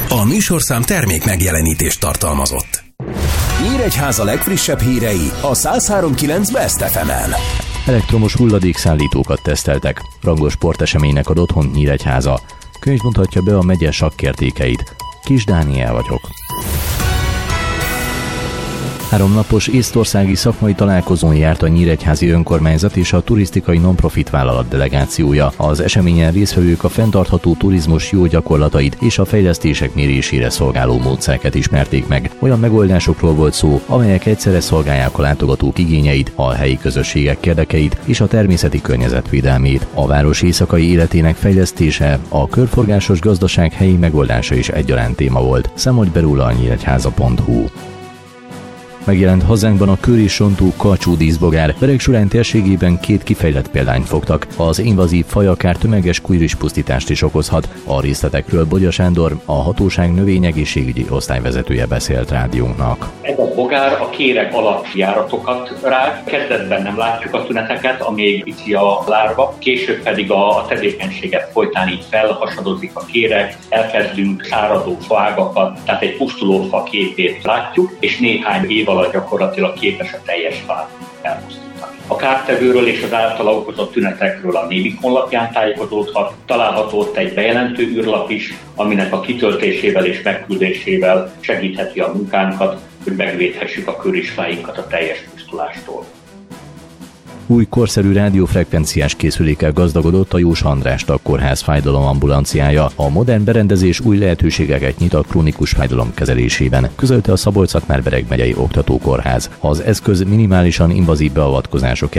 A műsorszám termék megjelenítést tartalmazott. Nyíregyháza legfrissebb hírei a 103.9 Best FM-en. Elektromos hulladékszállítókat teszteltek. Rangos sporteseménynek ad otthont Nyíregyháza. Könyv mutatja be a megye sakkértékeit. Kis Dániel vagyok. 3 napos észtországi szakmai találkozón járt a nyíregyházi önkormányzat és a turisztikai non-profit vállalat delegációja. Az eseményen résztvevők a fenntartható turizmus jó gyakorlatait és a fejlesztések mérésére szolgáló módszereket ismerték meg. Olyan megoldásokról volt szó, amelyek egyszerre szolgálják a látogatók igényeit, a helyi közösségek érdekeit és a természeti környezet védelmét. A város éjszakai életének fejlesztése, a körforgásos gazdaság helyi megoldása is egyaránt téma volt. Számolj be róla a nyíregyháza.hu. Megjelent hazánkban a kör és sontú karcsú díszbogár. Beregsurány térségében 2 kifejlett példányt fogtak. Az invazív faj akár tömeges kújrispusztítást is okozhat. A részletekről Bogya Sándor, a hatóság növényegészségügyi osztályvezetője beszélt rádiónknak. Ez a bogár a kéreg alatt járatokat rág. Kezdetben nem látjuk a tüneteket, amíg pici a lárva, később pedig a tevékenységet folytán így felhasadozik a kéreg, elkezdünk száradó faágakat, tehát egy pusztuló fa képét látjuk, és néhány év alatt gyakorlatilag képes a teljes fát elpusztítani. A kártevőről és az általa okozott tünetekről a Névik honlapján tájékozódhat, található ott egy bejelentő űrlap is, aminek a kitöltésével és megküldésével segítheti a munkánkat, hogy megvédhessük a körisfáinkat a teljes pusztulástól. Új korszerű rádiófrekvenciás készülékkel gazdagodott a Jós András kórház fájdalomambulanciája. A modern berendezés új lehetőségeket nyit a krónikus fájdalom kezelésében, közölte a Szabolcs-Szatmár-Bereg megyei oktatókórház. Az eszköz minimálisan invazív beavatkozások